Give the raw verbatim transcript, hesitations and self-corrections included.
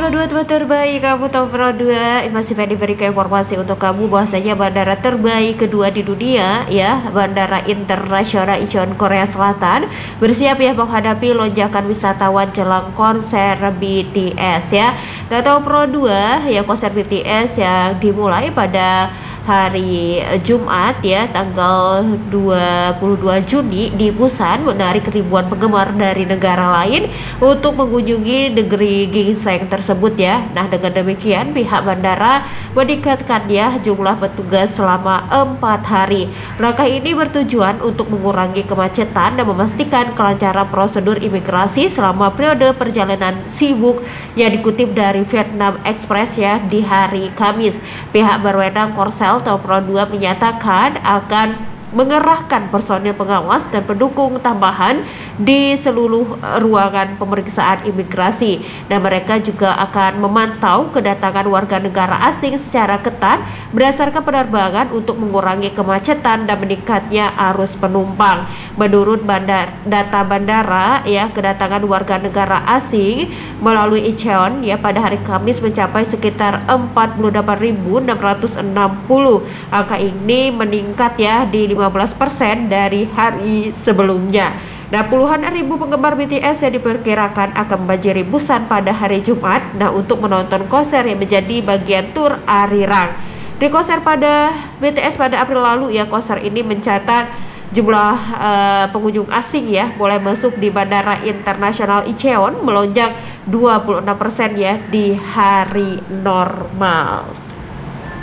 Pro dua tempat terbaik, kamu tahu Pro dua masih pengen diberikan informasi untuk kamu bahwasanya bandara terbaik kedua di dunia ya, Bandara Internasional Incheon Korea Selatan bersiap ya menghadapi lonjakan wisatawan jelang konser B T S ya. Dan tahu Pro dua ya, konser B T S yang dimulai pada hari Jumat ya tanggal dua puluh dua Juni di Busan menarik ribuan penggemar dari negara lain untuk mengunjungi negeri ginseng tersebut ya. Nah, dengan demikian pihak bandara meningkatkan ya jumlah petugas selama empat hari. Langkah ini bertujuan untuk mengurangi kemacetan dan memastikan kelancaran prosedur imigrasi selama periode perjalanan sibuk yang dikutip dari Vietnam Express ya di hari Kamis. Pihak berwenang Korsel atau Pro dua menyatakan akan mengerahkan personil pengawas dan pendukung tambahan di seluruh ruangan pemeriksaan imigrasi, dan mereka juga akan memantau kedatangan warga negara asing secara ketat berdasarkan penerbangan untuk mengurangi kemacetan dan meningkatnya arus penumpang. Menurut bandar, data bandara ya, kedatangan warga negara asing melalui Incheon ya pada hari Kamis mencapai sekitar empat puluh delapan ribu enam ratus enam puluh. Angka ini meningkat ya di lima belas persen dari hari sebelumnya. Nah, puluhan ribu penggemar B T S yang diperkirakan akan membanjiri Busan pada hari Jumat nah untuk menonton konser yang menjadi bagian tur Arirang. Di konser pada B T S pada April lalu ya, konser ini mencatat jumlah uh, pengunjung asing ya boleh masuk di Bandara Internasional Incheon melonjak dua puluh enam persen ya di hari normal.